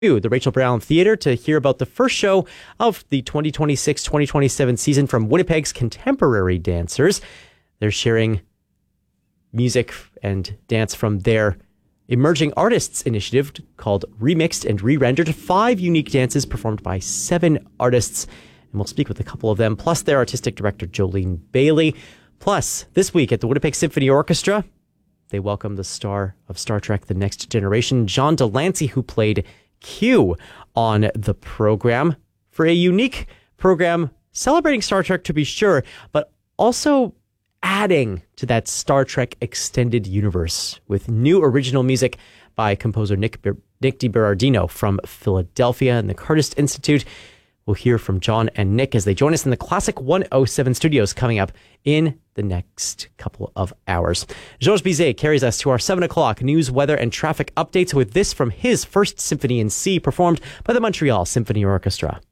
The Rachel Brown Theatre to hear about the first show of the 2026-2027 season from Winnipeg's contemporary dancers. They're sharing music and dance from their Emerging Artists initiative called Remixed and Re-Rendered. 5 unique dances performed by 7 artists. And we'll speak with a couple of them, plus their artistic director, Jolene Bailey. Plus, this week at the Winnipeg Symphony Orchestra, they welcome the star of Star Trek The Next Generation, John de Lancie, who played Q on the program, for a unique program celebrating Star Trek, to be sure, but also adding to that Star Trek extended universe with new original music by composer Nick DiBerardino from Philadelphia and the Curtis Institute. We'll hear from John and Nick as they join us in the Classic 107 studios coming up in the next couple of hours. Georges Bizet carries us to our 7 o'clock news, weather, and traffic updates with this from his first symphony in C, performed by the Montreal Symphony Orchestra.